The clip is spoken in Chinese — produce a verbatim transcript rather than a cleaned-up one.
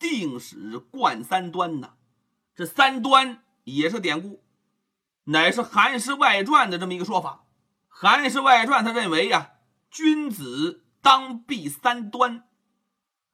定使贯三端呐。这三端也是典故，乃是《韩氏外传》的这么一个说法。《韩氏外传》他认为呀、啊，君子当避三端。